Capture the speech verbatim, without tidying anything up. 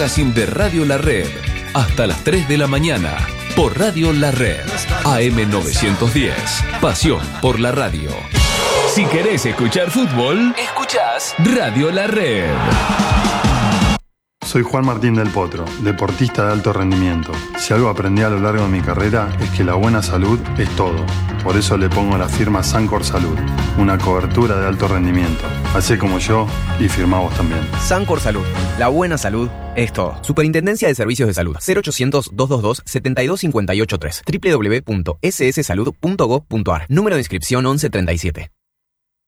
magazine de Radio La Red. Hasta las tres de la mañana. Por Radio La Red. A M novecientos diez. Pasión por la radio. Si querés escuchar fútbol, escuchás Radio La Red. Soy Juan Martín del Potro, deportista de alto rendimiento. Si algo aprendí a lo largo de mi carrera es que la buena salud es todo. Por eso le pongo la firma Sancor Salud, una cobertura de alto rendimiento. Hacé como yo y firmá vos también. Sancor Salud, la buena salud es todo. Superintendencia de Servicios de Salud. cero ochocientos, doscientos veintidós, setenta y dos cincuenta y ocho tres. doble u doble u doble u punto ese ese salud punto gov punto a r. Número de inscripción once treinta y siete.